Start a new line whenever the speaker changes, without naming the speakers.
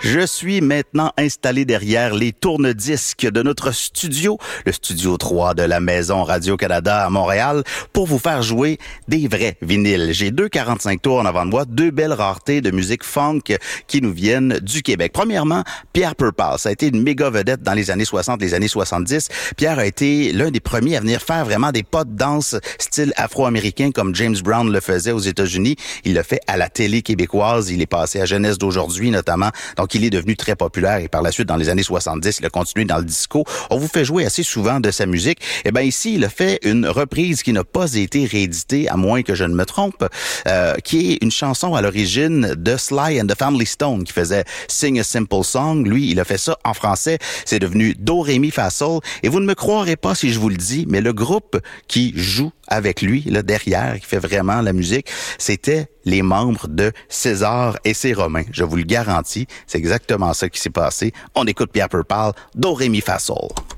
Je suis maintenant installé derrière les tourne-disques de notre studio, le studio 3 de la Maison Radio-Canada à Montréal, pour vous faire jouer des vrais vinyles. J'ai 2,45 tours en avant de moi, deux belles raretés de musique funk qui nous viennent du Québec. Premièrement, Pierre Purple. Ça a été une méga vedette dans les années 60, les années 70. Pierre a été l'un des premiers à venir faire vraiment des pas de danse style afro-américain comme James Brown le faisait aux États-Unis. Il le fait à la télé québécoise. Il est passé à Jeunesse d'aujourd'hui notamment. Donc, il est devenu très populaire et par la suite, dans les années 70, il a continué dans le disco. On vous fait jouer assez souvent de sa musique. Eh bien, ici, il a fait une reprise qui n'a pas été rééditée, à moins que je ne me trompe, qui est une chanson à l'origine de Sly and the Family Stone qui faisait Sing a Simple Song. Lui, il a fait ça en français. C'est devenu Do, Ré, Mi, Fa, Sol. Et vous ne me croirez pas si je vous le dis, mais le groupe qui joue avec lui, là, derrière, qui fait vraiment la musique, c'était les membres de César et ses Romains. Je vous le garantis, c'est exactement ça qui s'est passé. On écoute Pierre Purple, Do, Ré, Mi, Fa, Sol.